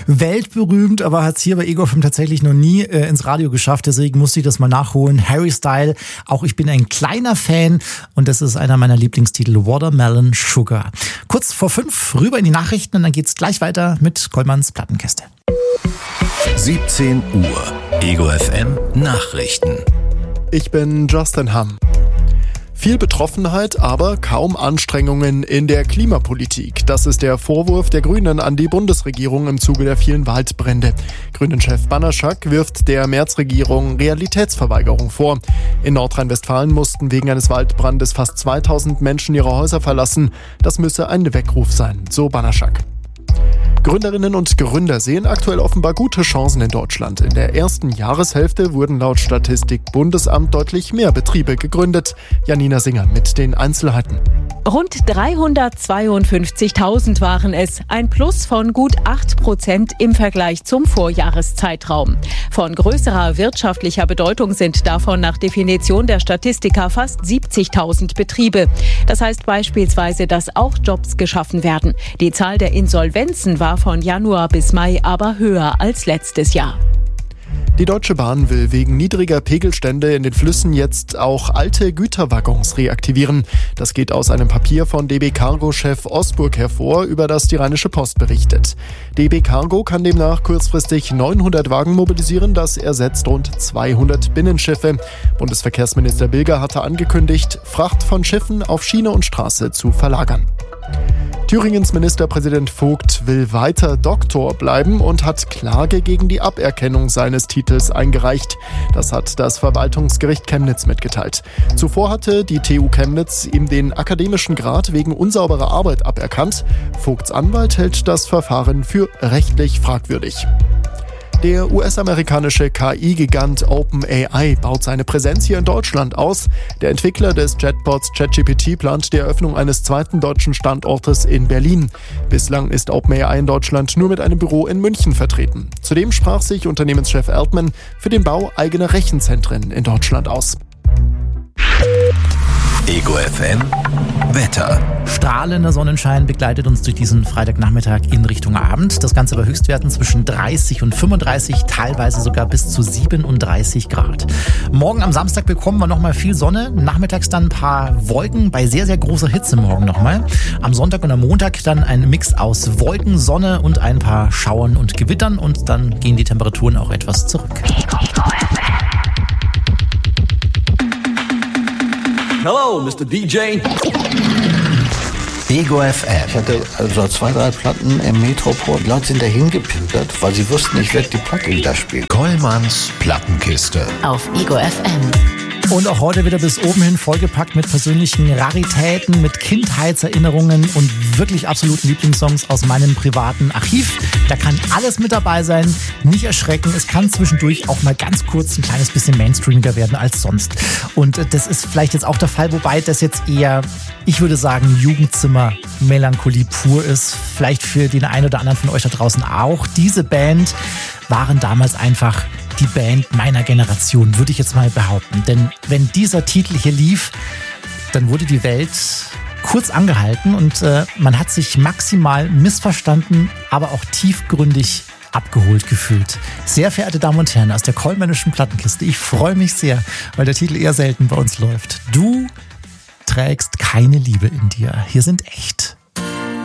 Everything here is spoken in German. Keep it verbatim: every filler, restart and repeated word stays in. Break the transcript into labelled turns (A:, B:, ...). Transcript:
A: weltberühmt, aber hat es hier bei Ego F M tatsächlich noch nie äh, ins Radio geschafft. Deswegen musste ich das mal nachholen. Harry Style, auch ich bin ein kleiner Fan und das ist einer meiner Lieblingstitel, Watermelon Sugar. Kurz vor fünf rüber in die Nachrichten und dann geht's gleich weiter mit Kollmanns Plattenkiste.
B: siebzehn Uhr, Ego F M Nachrichten.
C: Ich bin Justin Hamm. Viel Betroffenheit, aber kaum Anstrengungen in der Klimapolitik. Das ist der Vorwurf der Grünen an die Bundesregierung im Zuge der vielen Waldbrände. Grünen-Chef Banaszak wirft der Merz-Regierung Realitätsverweigerung vor. In Nordrhein-Westfalen mussten wegen eines Waldbrandes fast zweitausend Menschen ihre Häuser verlassen. Das müsse ein Weckruf sein, so Banaszak. Gründerinnen und Gründer sehen aktuell offenbar gute Chancen in Deutschland. In der ersten Jahreshälfte wurden laut Statistik Bundesamt deutlich mehr Betriebe gegründet. Janina Singer mit den Einzelheiten.
D: Rund dreihundertzweiundfünfzigtausend waren es, ein Plus von gut acht Prozent im Vergleich zum Vorjahreszeitraum. Von größerer wirtschaftlicher Bedeutung sind davon nach Definition der Statistiker fast siebzigtausend Betriebe. Das heißt beispielsweise, dass auch Jobs geschaffen werden. Die Zahl der Insolvenzen war von Januar bis Mai aber höher als letztes Jahr.
C: Die Deutsche Bahn will wegen niedriger Pegelstände in den Flüssen jetzt auch alte Güterwaggons reaktivieren. Das geht aus einem Papier von D B Cargo-Chef Osburg hervor, über das die Rheinische Post berichtet. D B Cargo kann demnach kurzfristig neunhundert Wagen mobilisieren, das ersetzt rund zweihundert Binnenschiffe. Bundesverkehrsminister Bilger hatte angekündigt, Fracht von Schiffen auf Schiene und Straße zu verlagern. Thüringens Ministerpräsident Vogt will weiter Doktor bleiben und hat Klage gegen die Aberkennung seines Titels eingereicht. Das hat das Verwaltungsgericht Chemnitz mitgeteilt. Zuvor hatte die T U Chemnitz ihm den akademischen Grad wegen unsauberer Arbeit aberkannt. Vogts Anwalt hält das Verfahren für rechtlich fragwürdig. Der U S-amerikanische K I-Gigant OpenAI baut seine Präsenz hier in Deutschland aus. Der Entwickler des Chatbots ChatGPT plant die Eröffnung eines zweiten deutschen Standortes in Berlin. Bislang ist OpenAI in Deutschland nur mit einem Büro in München vertreten. Zudem sprach sich Unternehmenschef Altman für den Bau eigener Rechenzentren in Deutschland aus.
B: Ego F M Wetter.
A: Strahlender Sonnenschein begleitet uns durch diesen Freitagnachmittag in Richtung Abend. Das Ganze bei Höchstwerten zwischen dreißig und fünfunddreißig, teilweise sogar bis zu siebenunddreißig Grad. Morgen am Samstag bekommen wir nochmal viel Sonne. Nachmittags dann ein paar Wolken bei sehr, sehr großer Hitze morgen nochmal. Am Sonntag und am Montag dann ein Mix aus Wolken, Sonne und ein paar Schauern und Gewittern. Und dann gehen die Temperaturen auch etwas zurück.
E: Hello, Mister D J.
B: Ego F M.
F: Ich hatte also zwei, drei Platten im Metropol. Die Leute sind dahin gepilgert, weil sie wussten, ich werde die Platte wieder spielen.
B: Kollmanns Plattenkiste.
G: Auf Ego F M.
A: Und auch heute wieder bis oben hin vollgepackt mit persönlichen Raritäten, mit Kindheitserinnerungen und wirklich absoluten Lieblingssongs aus meinem privaten Archiv. Da kann alles mit dabei sein. Nicht erschrecken. Es kann zwischendurch auch mal ganz kurz ein kleines bisschen mainstreamiger werden als sonst. Und das ist vielleicht jetzt auch der Fall, wobei das jetzt eher, ich würde sagen, Jugendzimmer-Melancholie pur ist. Vielleicht für den einen oder anderen von euch da draußen auch. Diese Band waren damals einfach die Band meiner Generation, würde ich jetzt mal behaupten. Denn wenn dieser Titel hier lief, dann wurde die Welt kurz angehalten und äh, man hat sich maximal missverstanden, aber auch tiefgründig abgeholt gefühlt. Sehr verehrte Damen und Herren aus der Kollmännischen Plattenkiste, ich freue mich sehr, weil der Titel eher selten bei uns läuft. Du trägst keine Liebe in dir. Hier sind echt